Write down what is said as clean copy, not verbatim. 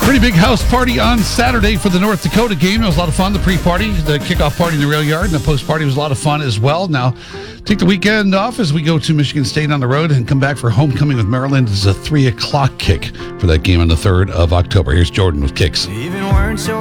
Pretty big house party on Saturday for the North Dakota game. It was a lot of fun. The pre-party, the kickoff party in the rail yard, and the post-party was a lot of fun as well. Now, take the weekend off as we go to Michigan State on the road and come back for homecoming with Maryland. It's a 3 o'clock kick for that game on the 3rd of October. Here's Jordan with Kicks.